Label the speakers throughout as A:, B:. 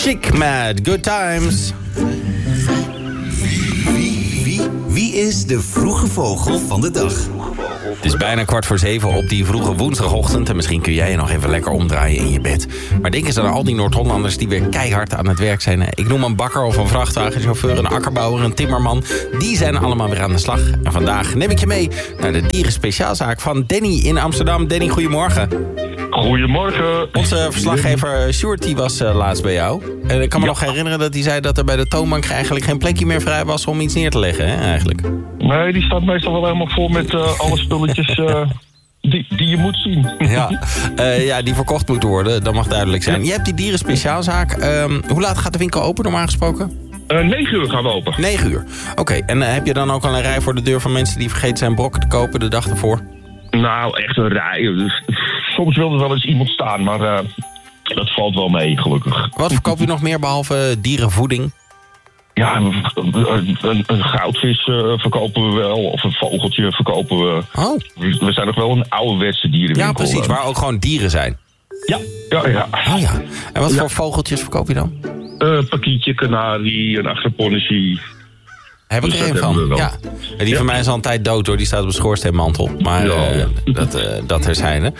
A: Chic Mad, Good Times.
B: Wie is de vroege vogel van de dag?
A: Het is bijna 6:15 op die vroege woensdagochtend. En misschien kun jij je nog even lekker omdraaien in je bed. Maar denk eens aan al die Noord-Hollanders die weer keihard aan het werk zijn. Ik noem een bakker of een vrachtwagenchauffeur, een akkerbouwer, een timmerman. Die zijn allemaal weer aan de slag. En vandaag neem ik je mee naar de dierenspeciaalzaak van Danny in Amsterdam. Danny, goedemorgen.
C: Goedemorgen.
A: Onze verslaggever Sjoerd die was laatst bij jou. En ik kan me nog herinneren dat hij zei dat er bij de toonbank eigenlijk geen plekje meer vrij was om iets neer te leggen, hè, eigenlijk.
C: Nee, die staat meestal wel helemaal vol met alle spulletjes die je moet zien.
A: Ja, die verkocht moeten worden, dat mag duidelijk zijn. Je hebt die dierenspeciaalzaak. Hoe laat gaat de winkel open, normaal gesproken?
C: 9 uur gaan we open.
A: 9 uur. Oké, en heb je dan ook al een rij voor de deur van mensen die vergeten zijn brokken te kopen de dag ervoor?
C: Nou, echt een rij. Dus, soms wil er wel eens iemand staan, maar dat valt wel mee, gelukkig.
A: Wat verkoopt u nog meer behalve dierenvoeding?
C: Ja, een goudvis verkopen we wel, of een vogeltje verkopen we.
A: Oh.
C: We zijn nog wel een ouderwetse dierenwinkel.
A: Ja, precies, waar ook gewoon dieren zijn.
C: Ja.
A: Oh ja. En wat voor vogeltjes verkoop je dan?
C: Pakietje, kanarie, een achterponnetje.
A: Heb ik er een van, ja. En die van mij is al een tijd dood hoor, die staat op de schoorsteenmantel. Maar dat terzijde.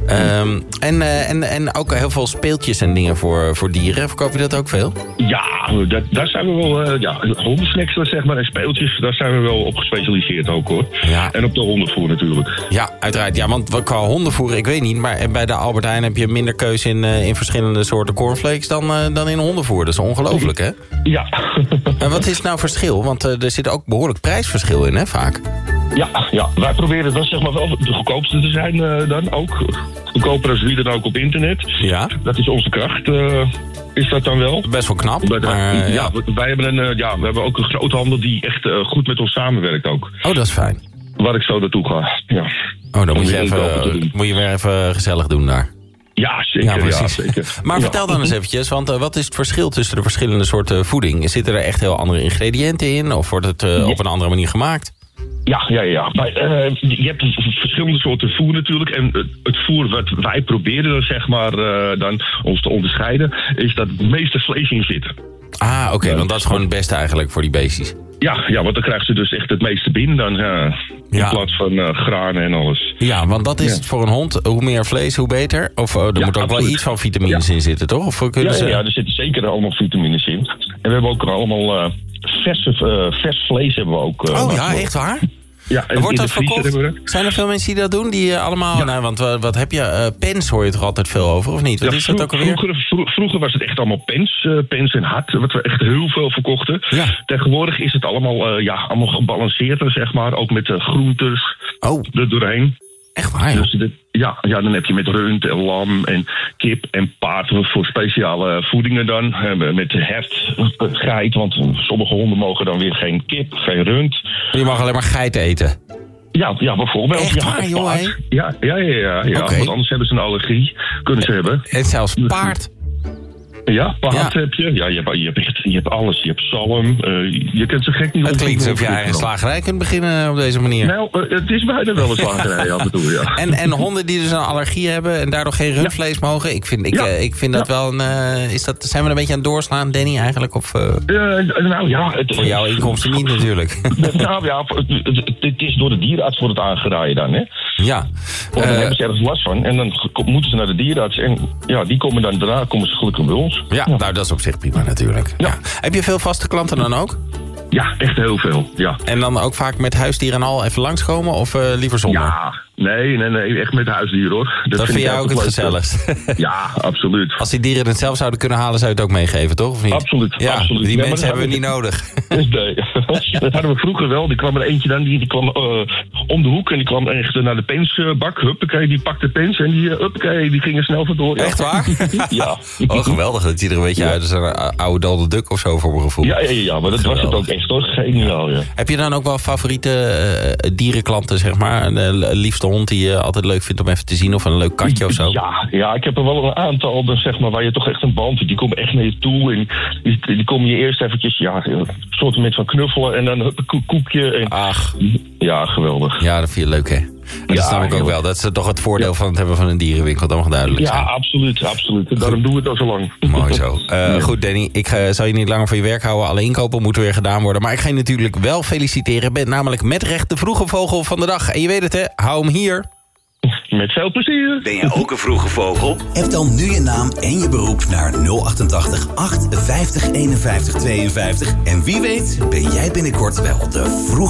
A: En ook heel veel speeltjes en dingen voor dieren. Verkoop je dat ook veel? Ja,
C: daar zijn we wel, hondensnacks zeg maar en speeltjes, daar zijn we wel op gespecialiseerd ook hoor. Ja. En op de hondenvoer natuurlijk.
A: Ja, uiteraard. Ja, want qua hondenvoer, ik weet niet, maar bij de Albert Heijn heb je minder keuze in verschillende soorten cornflakes dan in hondenvoer. Dat is ongelooflijk, hè?
C: Ja.
A: En wat is nou verschil? Want er zit ook behoorlijk prijsverschil in, hè, vaak?
C: Ja, wij proberen dan zeg maar wel de goedkoopste te zijn dan ook. Goedkoper als wie dan ook op internet. Ja. Dat is onze kracht, is dat dan wel.
A: Best wel knap.
C: Wij hebben ook een groothandel die echt goed met ons samenwerkt ook.
A: Oh, dat is fijn.
C: Waar ik zo naartoe ga, ja.
A: Oh, dan moet je weer even gezellig doen daar.
C: Ja, zeker. Ja, zeker.
A: Maar vertel dan eens eventjes, want wat is het verschil tussen de verschillende soorten voeding? Zitten er echt heel andere ingrediënten in? Of wordt het op een andere manier gemaakt?
C: Ja. Maar, je hebt verschillende soorten voer natuurlijk. En het voer wat wij proberen dan, zeg maar, dan ons te onderscheiden, is dat het meeste vlees in zit.
A: Ah, oké, want dat is gewoon het beste eigenlijk voor die beestjes.
C: Ja, want dan krijgen ze dus echt het meeste binnen dan, in plaats van granen en alles.
A: Ja, want dat is het voor een hond. Hoe meer vlees, hoe beter? Of er moet ook wel iets van vitamines in zitten, toch? Of
C: er zitten zeker allemaal vitamines in. En we hebben ook allemaal vers vlees hebben we ook.
A: Echt waar?
C: Ja, en
A: wordt dat verkocht? Zijn er veel mensen die dat doen? Die allemaal, want wat heb je? Pens hoor je toch altijd veel over, of niet? Wat is dat ook alweer?
C: Vroeger was het echt allemaal pens en hart, wat we echt heel veel verkochten. Ja. Tegenwoordig is het allemaal, allemaal gebalanceerder, zeg maar. Ook met groentes er doorheen.
A: Echt waar, joh?
C: Dus dan heb je met rund en lam en kip en paard voor speciale voedingen dan. Met hert, geit, want sommige honden mogen dan weer geen kip, geen rund.
A: Je mag alleen maar geit eten?
C: Ja, bijvoorbeeld.
A: Echt waar, joh?
C: Ja. Okay. Want anders hebben ze een allergie, kunnen ze hebben.
A: En zelfs paard?
C: Ja, paard heb je. Ja, je hebt alles. Je hebt zalm. Je kunt ze gek niet...
A: Het klinkt alsof je een slagerij kunt beginnen op deze manier.
C: Nou, het is bijna wel een slagerij af en toe, ja.
A: En honden die dus een allergie hebben en daardoor geen rundvlees mogen? Ik vind dat wel een... zijn we een beetje aan het doorslaan, Danny, eigenlijk? Of, voor jouw inkomsten niet natuurlijk.
C: Het is door de dierenarts wordt het aangeraaien dan, hè?
A: Ja.
C: Dan hebben ze ergens last van. En dan moeten ze naar de dierenarts. En die komen dan daarna komen ze gelukkig bij ons.
A: Ja, nou dat is op zich prima natuurlijk. Ja. Heb je veel vaste klanten dan ook?
C: Ja, echt heel veel, ja.
A: En dan ook vaak met huisdieren al even langskomen of liever zonder?
C: Ja, nee, echt met huisdieren hoor.
A: Dat vind jij ook het gezelligst?
C: Ja, absoluut.
A: Als die dieren het zelf zouden kunnen halen, zou je het ook meegeven, toch? Of niet?
C: Absoluut,
A: ja,
C: absoluut.
A: Die mensen hebben we niet nodig.
C: Nee, dat hadden we vroeger wel. Die kwam er eentje dan, die kwam om de hoek en die kwam echt naar de pensbak. Huppakee, die pakte pens en die ging er snel vandoor. Ja.
A: Echt waar?
C: Ja.
A: Oh, geweldig. Dat ziet er een beetje uit als een oude Donald Duck of zo voor mijn gevoel.
C: Ja, maar dat was het ook echt hoor. Geniaal, ja.
A: Heb je dan ook wel favoriete dierenklanten, zeg maar? De liefste hond die je altijd leuk vindt om even te zien of een leuk katje of zo?
C: Ja, ik heb er wel een aantal, zeg maar, waar je toch echt een band hebt. Die komen echt naar je toe en die komen je eerst eventjes, een soort van knuffelen en dan een koekje. En,
A: ach.
C: Ja, geweldig.
A: Ja, dat vind je leuk, hè? Dat snap ik ook wel. Dat is toch het voordeel van het hebben van een dierenwinkel. Dat mag duidelijk zijn.
C: Ja, absoluut. Daarom doen we het al zo lang.
A: Mooi zo. Goed, Danny. Ik zal je niet langer van je werk houden. Alle inkopen moeten weer gedaan worden. Maar ik ga je natuurlijk wel feliciteren. Je bent namelijk met recht de vroege vogel van de dag. En je weet het, hè? Hou hem hier.
C: Met veel plezier.
B: Ben je ook een vroege vogel? Heb dan nu je naam en je beroep naar 088 850 51 52. En wie weet ben jij binnenkort wel de vroege